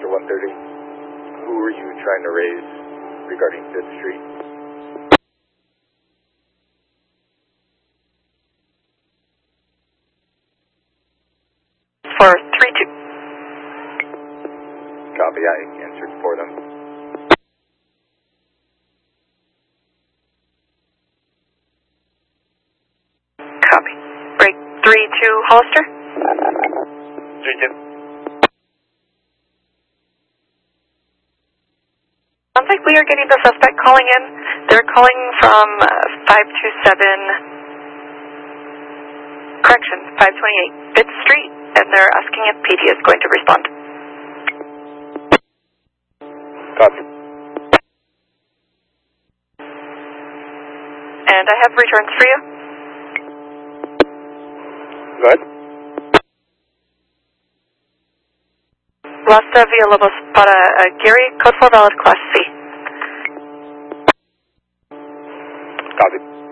Foster 130. Who were you trying to raise regarding 5th Street? For 3-2. Copy, I answered for them. Copy. Break 3-2, Hollister. 3-2. Sounds like we are getting the suspect calling in. They're calling from 528 528 5th Street, and they're asking if PD is going to respond. Copy. And I have returns for you. Go ahead. Lasta Villalobos para Gary, code 4 valid, class C. Copy.